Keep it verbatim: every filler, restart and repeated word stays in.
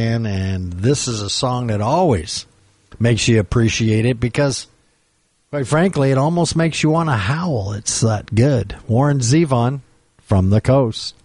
And this is a song that always makes you appreciate it because, quite frankly, it almost makes you want to howl. It's that good. Warren Zevon, From the Coast.